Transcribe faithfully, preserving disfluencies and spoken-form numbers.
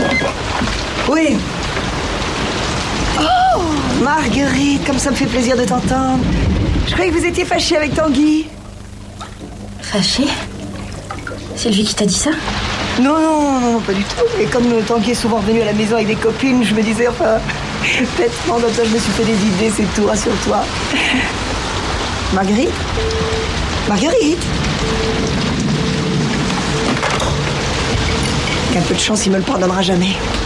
Oui. Oh, Marguerite, comme ça me fait plaisir de t'entendre. Je croyais que vous étiez fâchée avec Tanguy. Fâchée? C'est lui qui t'a dit ça? Non, non, non, pas du tout. Et comme Tanguy est souvent venu à la maison avec des copines, je me disais, enfin, bêtement, comme ça, je me suis fait des idées, c'est tout, rassure-toi. Marguerite? Marguerite? Avec un peu de chance, il me le pardonnera jamais.